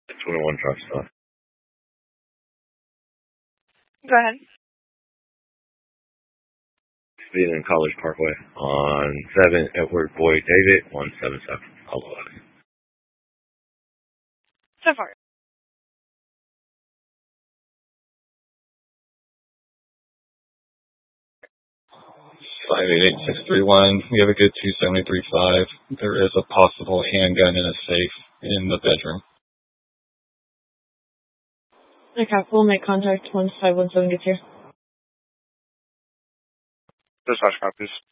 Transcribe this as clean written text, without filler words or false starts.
21 truck stop. Go ahead. Speeding in College Parkway on 7 Edward Boyd David 177. Hello. So far. Five 88631. We have a good 273.5. There is a possible handgun in a safe in the bedroom. Okay, we'll make contact once 517 gets here. Dispatch copies.